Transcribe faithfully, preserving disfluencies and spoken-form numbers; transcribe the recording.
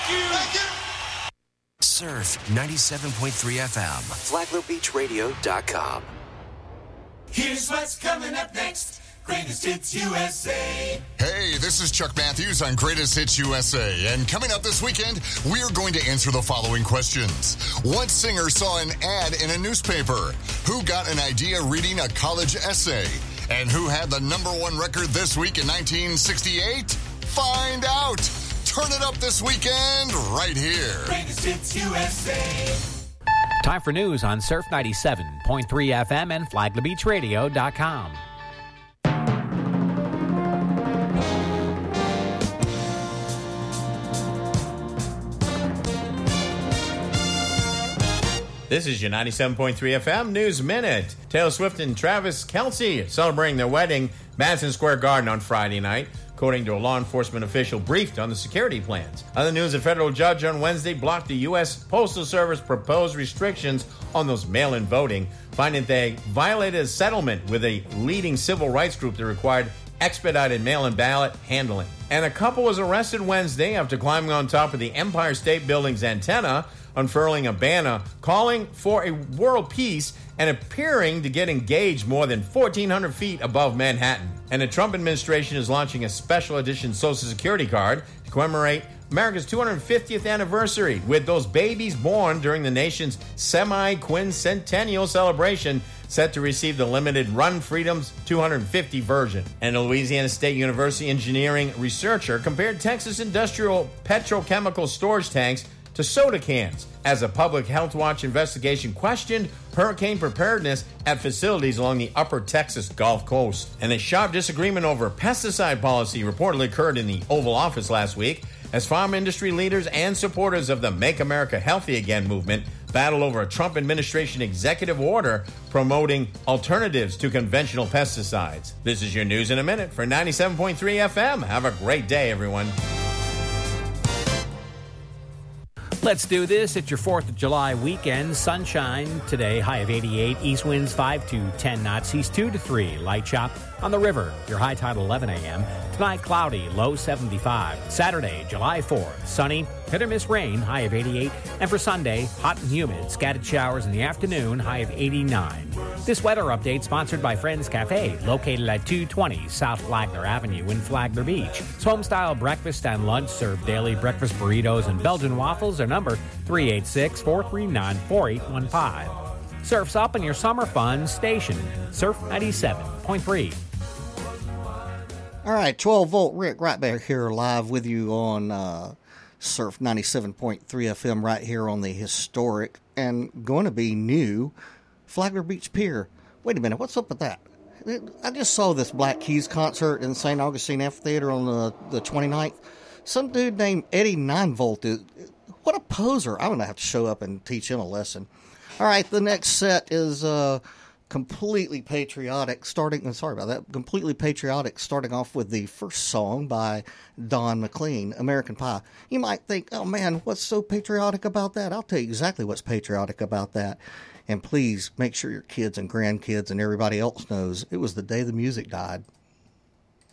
you. Thank you. Surf ninety-seven point three F M, Flagler Beach Radio dot com. Here's what's coming up next. Greatest Hits U S A. Hey, this is Chuck Matthews on Greatest Hits U S A. And coming up this weekend, we're going to answer the following questions. What singer saw an ad in a newspaper? Who got an idea reading a college essay? And who had the number one record this week in nineteen sixty-eight? Find out. Turn it up this weekend right here. Greatest Hits U S A. Time for news on Surf ninety-seven point three F M and Flagler Beach Radio dot com. This is your ninety-seven point three F M News Minute. Taylor Swift and Travis Kelce celebrating their wedding Madison Square Garden on Friday night, according to a law enforcement official briefed on the security plans. Other news, a federal judge on Wednesday blocked the U S Postal Service proposed restrictions on those mail-in voting, finding they violated a settlement with a leading civil rights group that required expedited mail-in ballot handling. And a couple was arrested Wednesday after climbing on top of the Empire State Building's antenna, unfurling a banner calling for a world peace and appearing to get engaged more than fourteen hundred feet above Manhattan. And the Trump administration is launching a special edition Social Security card to commemorate America's two hundred fiftieth anniversary, with those babies born during the nation's semi-quincentennial celebration set to receive the limited Run Freedom's two hundred fifty version. And a Louisiana State University engineering researcher compared Texas industrial petrochemical storage tanks to soda cans as a Public Health Watch investigation questioned hurricane preparedness at facilities along the upper Texas Gulf Coast. And a sharp disagreement over pesticide policy reportedly occurred in the Oval Office last week as farm industry leaders and supporters of the Make America Healthy Again movement battle over a Trump administration executive order promoting alternatives to conventional pesticides. This is your News in a Minute for ninety-seven point three F M. Have a great day, everyone. Let's do this. It's your fourth of July weekend. Sunshine today, high of eighty-eight. East winds five to ten knots, east two to three. Light chop on the river. Your high tide eleven a.m. Tonight, cloudy, low seventy-five. Saturday, July fourth, sunny, hit or miss rain, high of eighty-eight. And for Sunday, hot and humid, scattered showers in the afternoon, high of eighty-nine. This weather update sponsored by Friends Cafe, located at two twenty South Flagler Avenue in Flagler Beach. It's home-style breakfast and lunch, served daily breakfast burritos and Belgian waffles. Their number, three eight six, four three nine, four eight one five. Surf's up in your summer fun station, Surf ninety-seven point three. All right, twelve volt Rick right back here live with you on uh, Surf ninety-seven point three F M right here on the historic and going to be new Flagler Beach Pier. Wait a minute, what's up with that? I just saw this Black Keys concert in Saint Augustine Amphitheater on the, the twenty-ninth. Some dude named Eddie nine volt. What a poser. I'm going to have to show up and teach him a lesson. All right, the next set is uh, completely patriotic, starting, sorry about that, completely patriotic, starting off with the first song by Don McLean, American Pie. You might think, oh man, what's so patriotic about that? I'll tell you exactly what's patriotic about that. And please make sure your kids and grandkids and everybody else knows it was the day the music died.